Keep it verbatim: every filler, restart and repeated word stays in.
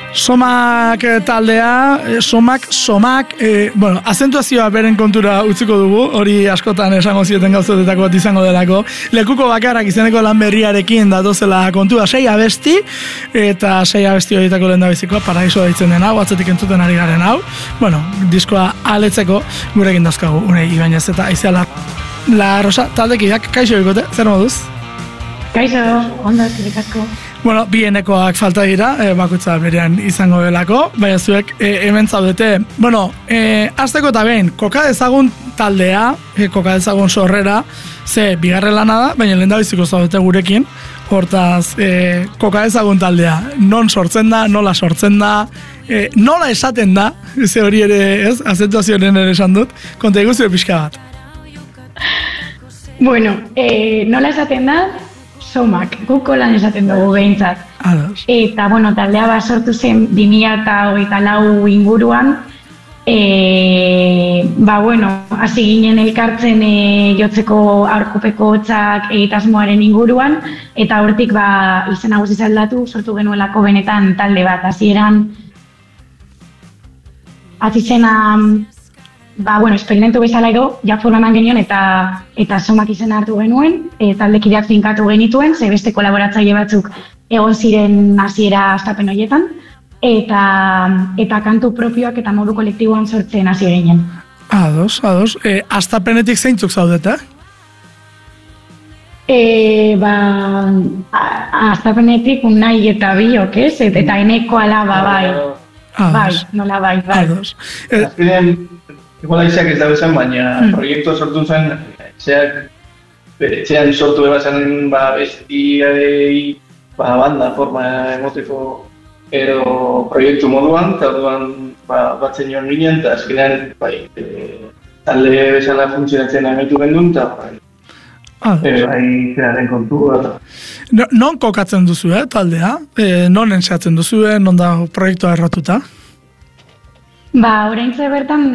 Somak taldea, somak, somak, e, bueno, azentuazioa beren kontura utziko dugu, hori askotan esango zieten gauzotetako bat izango delako. Lekuko bakarrak izeneko lan berriarekin datozela kontua, sei abesti, eta sei abesti horietako lehen da bizikoa, Paraisoa ditzen den hau, atzetik entzuten ari garen hau. Bueno, diskoa aletzeko gurekin dauzkagu, unei Ibañez eta Aizea La, La Rosa taldekiak, kaixo bikote, zer moduz? Kaixo, ondo, eskerrik asko. Bueno, bienekoak falta dira, e, bakoitza berean izango delako, baina zuek e, hemen zaudete. Bueno, e, azteko eta behin, koka dezagun taldea, e, koka dezagun sorrera, ze bigarren lana da, baina lehen da biziko zaudete gurekin, hortaz, e, koka dezagun taldea, non sortzen da, nola sortzen da, e, nola esaten da, ze hori ere, ez, azentuazioaren ere esan dut, konta eguzio pixka bat. Bueno, e, nola esaten da, somak, guko lan esaten dugu behintzat. Ados. Eta, bueno, taldea bat sortu zen bi mila hogeita lau inguruan, e, ba, bueno, hasi ginen elkartzen e, jotzeko aurkopeko hotzak egitasmoaren inguruan, eta hortik, ba, izen nagusi aldatu, sortu genuelako benetan talde bat, hasieran hasi zena, ba, bueno, esperimentu bezala edo, ja forman genion eta eta somak izena hartu genuen, e, taldekideak finkatu genituen, ze beste kolaboratzaile batzuk egon ziren hasiera hastapen horietan, eta, eta kantu propioak eta modu kolektiboan sortzen hasi ginen. Ados, ados. E, hastapenetik zeintzuk zaudete? E, ba, hastapenetik unai eta biok, ez? Eta eneko alaba, bai. Ados. Bai, nola bai, bai. Ados. E, Azkenean, igual aizeak ez dago zen, baina mm. proiektua sortu zen, aizeak beretzean sortu eba zen, ba, bestiai, ba, banda, forma emoteko, edo proiektu moduan, eta orduan, ba, batzen joan ginen, eta azkenean, bai, e, talde bezala funtzionatzen amaitu gendun, eta bai, e, bai, zeraren kontu, eta... No, non kokatzen duzu, eh, taldea? E, non enseatzen duzu, eh, non da proiektua erratuta? Ba, oraintxe bertan